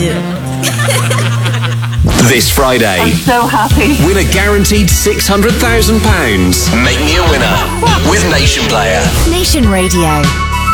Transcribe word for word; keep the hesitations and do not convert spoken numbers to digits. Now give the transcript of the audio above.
do. This Friday, I'm so happy. win a guaranteed six hundred thousand pounds. Make me a winner with Nation Player. Nation Radio.